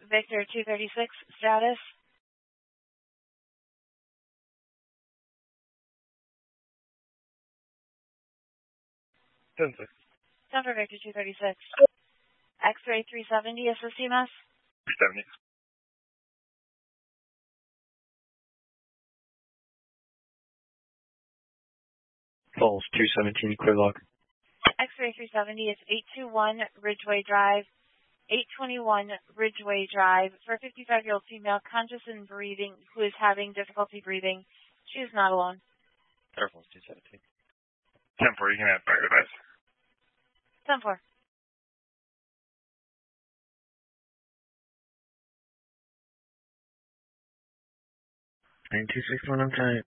Victor 236, status. Denver Victor 236. X-ray 370, assist EMS. 370. Falls 217, clear log. X-ray 370 is 821 Ridgeway Drive, 821 Ridgeway Drive, for a 55-year-old female conscious and breathing who is having difficulty breathing. She is not alone. Air Falls 217. 10-4, you can add fire device. 10-4. 9261 on time.